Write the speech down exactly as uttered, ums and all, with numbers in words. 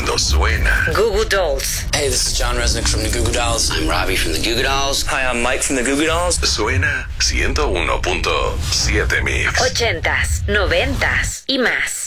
cuando suena. Goo Goo Dolls. Hey, this is John Resnick from the Goo Goo Dolls. I'm Robbie from the Goo Goo Dolls. Hi, I'm Mike from the Goo Goo Dolls. Suena ciento uno punto siete Mix. Ochentas, noventas y más.